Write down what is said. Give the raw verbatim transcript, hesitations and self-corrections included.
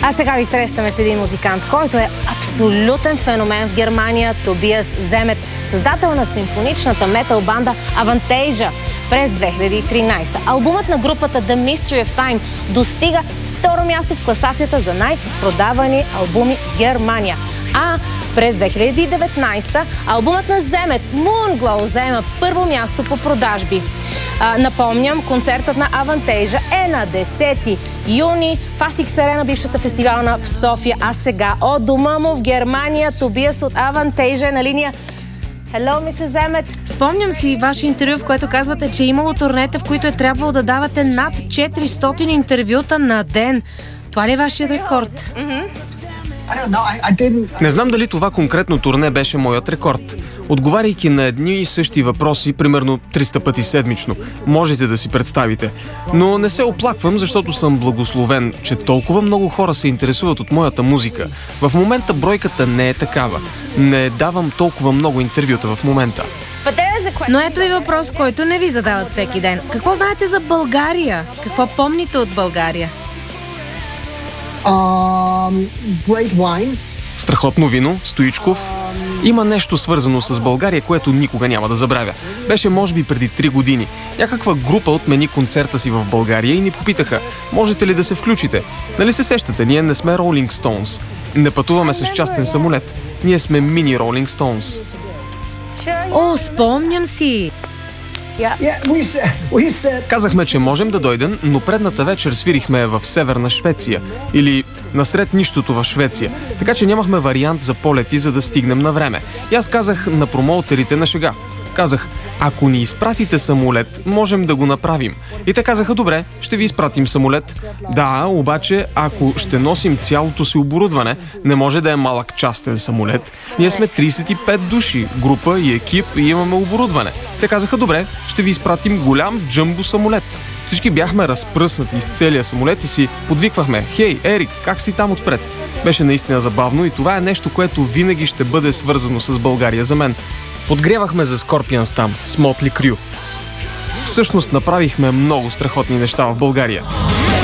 А сега ви срещаме с един музикант, който е абсолютен феномен в Германия, Тобиас Земет, създател на симфоничната метал банда Avantasia през две хиляди и тринадесета. Албумът на групата The Mystery of Time достига второ място в класацията за най-продавани албуми в Германия. А през две хиляди и деветнадесета албумът на Земет Moonglow заема първо място по продажби. А, напомням, концертът на Avantasia е на десети юни в Асикс Арена, бившата фестивална в София. А сега от дома му в Германия Тобиас от Avantasia е на линия. Hello, мистер Земет. Спомням си ваше интервю, в което казвате, че е имало турнета, в които е трябвало да давате над четиристотин интервюта на ден. Това ли е вашият рекорд? Mm-hmm. Не знам дали това конкретно турне беше моят рекорд. Отговаряйки на едни и същи въпроси, примерно триста пъти седмично, можете да си представите. Но не се оплаквам, защото съм благословен, че толкова много хора се интересуват от моята музика. В момента бройката не е такава. Не давам толкова много интервюта в момента. Но ето и въпрос, който не ви задават всеки ден. Какво знаете за България? Какво помните от България? Um, great wine. Страхотно вино, Стоичков. Има нещо свързано с България, което никога няма да забравя. Беше може би преди три години. Някаква група отмени концерта си в България и ни попитаха: можете ли да се включите? Нали се сещате, ние не сме Rolling Stones. Не пътуваме с частен самолет. Ние сме мини Rolling Stones. О, спомням си! Yeah, we said, we said... Казахме, че можем да дойдем, но предната вечер свирихме в Северна Швеция или насред нищото в Швеция, така че нямахме вариант за полети, за да стигнем на време. И аз казах на промоутерите на шега. Казах: ако ни изпратите самолет, можем да го направим. И те казаха: добре, ще ви изпратим самолет. Да, обаче, ако ще носим цялото си оборудване, не може да е малък частен самолет. Ние сме тридесет и пет души, група и екип, и имаме оборудване. Те казаха: добре, ще ви изпратим голям джъмбо самолет. Всички бяхме разпръснати из целия самолет и си подвиквахме: хей, Ерик, как си там отпред? Беше наистина забавно и това е нещо, което винаги ще бъде свързано с България за мен. Подгрявахме за Scorpions там, с Motley Crue. Всъщност направихме много страхотни неща в България.